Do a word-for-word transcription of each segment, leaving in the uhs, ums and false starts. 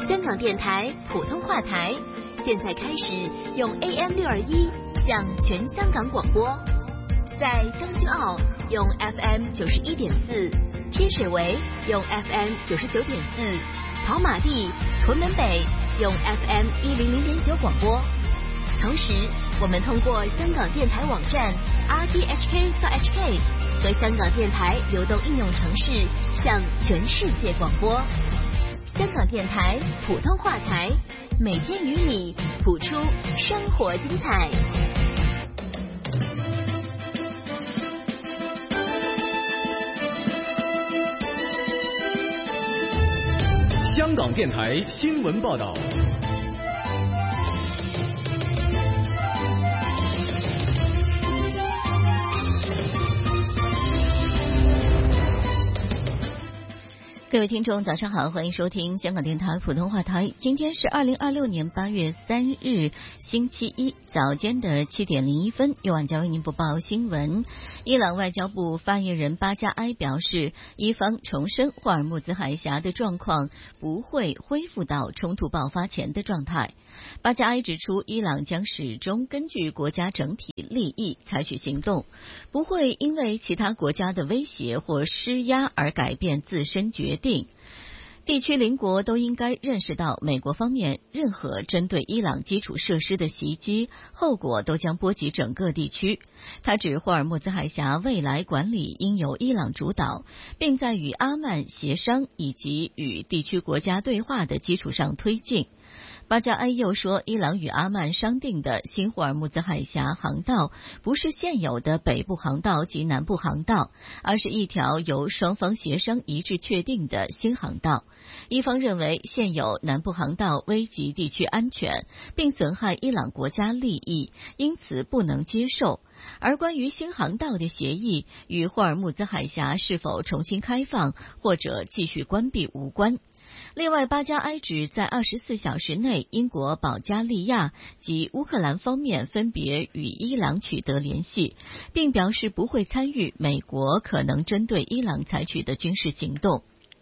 香港电台普通话台，现在开始用 A M 六二一向全香港广播，在将军澳用 F M 九十一点四，天水围用 F M 九十九点四，跑马地、屯门北用 F M 一零零点九广播。同时，我们通过香港电台网站 r t h k dot h k 和香港电台流动应用程式向全世界广播。香港电台普通话台，每天与你谱出生活精彩。 香港电台新闻报道。 各位听众早上好，欢迎收听香港电台普通话台。今天是二零二六年八月三日星期一早间的七点零一分，由晚将为您播报新闻。伊朗外交部发言人巴加埃表示，伊方重申霍尔木兹海峡的状况不会恢复到冲突爆发前的状态。巴加埃指出，伊朗将始终根据国家整体利益采取行动，不会因为其他国家的威胁或施压而改变自身决定。地区邻国都应该认识到，美国方面任何针对伊朗基础设施的袭击，后果都将波及整个地区。他指霍尔木兹海峡未来管理应由伊朗主导，并在与阿曼协商以及与地区国家对话的基础上推进。巴加埃又说，伊朗与阿曼商定的新霍尔木兹海峡航道不是现有的北部航道及南部航道，而是一条由双方协商一致确定的新航道。伊方认为现有南部航道危及地区安全，并损害伊朗国家利益，因此不能接受。而关于新航道的协议与霍尔木兹海峡是否重新开放或者继续关闭无关。另外，巴加埃指在二十四小时内，英国、保加利亚及乌克兰方面分别与伊朗取得联系，并表示不会参与美国可能针对伊朗采取的军事行动。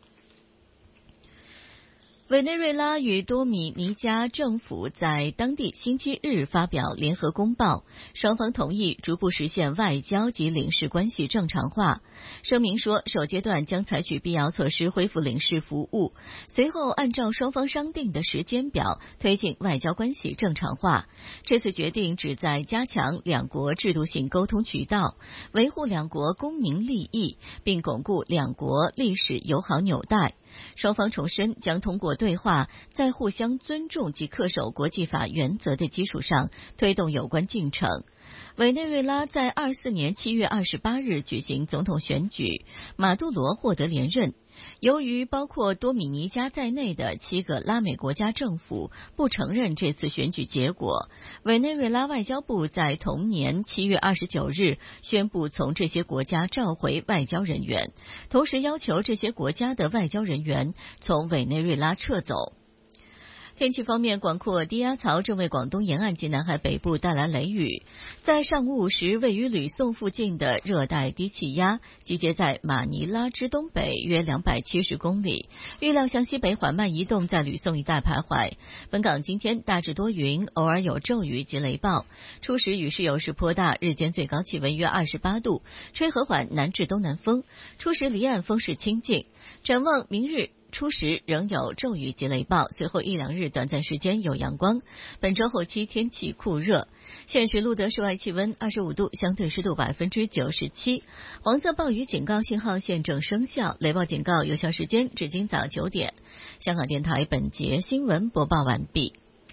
委内瑞拉与多米尼加政府在当地星期日发表联合公报，双方同意逐步实现外交及领事关系正常化。声明说，首阶段将采取必要措施恢复领事服务，随后按照双方商定的时间表推进外交关系正常化。这次决定旨在加强两国制度性沟通渠道，维护两国公民利益，并巩固两国历史友好纽带。双方重申将通过对话，在互相尊重及恪守国际法原则的基础上推动有关进程。委内瑞拉在二四年七月二十八日举行总统选举，马杜罗获得连任。由于包括多米尼加在内的七个拉美国家政府不承认这次选举结果，委内瑞拉外交部在同年七月二十九日宣布从这些国家召回外交人员，同时要求这些国家的外交人员从委内瑞拉撤走。天气方面，广阔低压槽正为广东沿岸及南海北部带来雷雨。在上午时，位于吕宋附近的热带低气压集结在马尼拉之东北约两百七十公里，预料向西北缓慢移动，在吕宋一带徘徊。本港今天大致多云，偶尔有骤雨及雷暴，初时雨势有时颇大，日间最高气温约二十八度，吹和缓南至东南风，初时离岸风势清劲。展望明日初时仍有骤雨及雷暴，随后一两日短暂时间有阳光。本周后期天气酷热。现时录得室外气温二十五度，相对湿度百分之九十七。黄色暴雨警告信号现正生效，雷暴警告有效时间至今早九点。香港电台本节新闻播报完毕。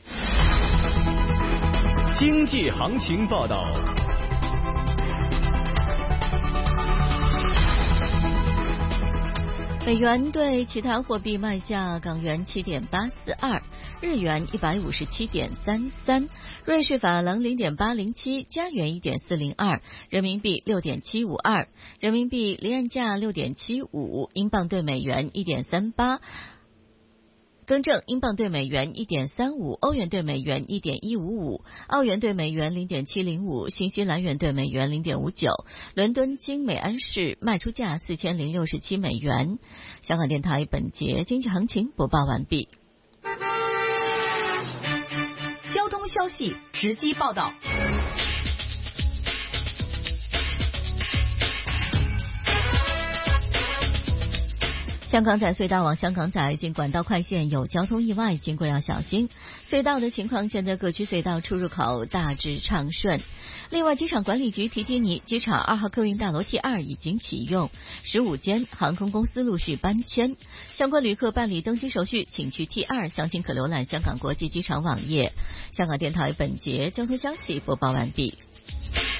经济行情报道。 美元对其他货币卖价：港元七点八四二，日元一百五十七点三三，瑞士法郎零点八零七，加元一点四零二，人民币六点七五二，人民币离岸价六点七五，英镑对美元一点三八。更正，英镑对美元一点三五，欧元对美元一点一五五，澳元对美元零点七零五，新西兰元对美元零点五九。伦敦金每安士卖出价四千零六十七美元。香港电台本节经济行情播报完毕。 交通消息直击报道。 香港仔隧道往香港仔经管道快线有交通意外，经过要小心。隧道的情况，现在各区隧道出入口大致畅顺。另外，机场管理局提提你，机场二号客运大楼 T 二已经启用，十五间航空公司陆续搬迁。相关旅客办理登机手续，请去 T 二，详情可浏览香港国际机场网页。香港电台本节交通消息播报完毕。